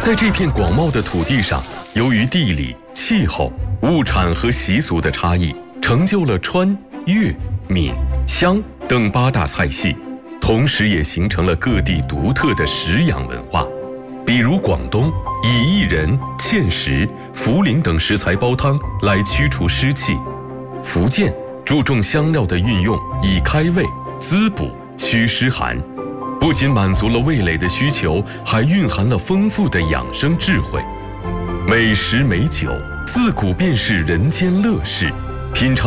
在这片广袤的土地上，由于地理、气候、物产和习俗的差异，成就了川、粤、闽、湘等8大菜系，同时也形成了各地独特的食养文化。比如广东以薏仁、芡实、茯苓等食材煲汤来驱除湿气，福建注重香料的运用，以开胃、滋补、祛湿寒，不仅满足了味蕾的需求，还蕴含了丰富的养生智慧。美食美酒自古便是人间乐事，品尝